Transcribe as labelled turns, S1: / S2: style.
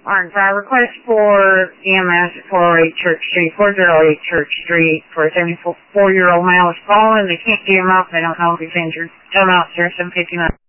S1: Orange, request for EMS at 408 Church Street, 408 Church Street, for a 74-year-old male is fallen. They can't get him up. They don't know if he's injured. Tell him out, sir, 759.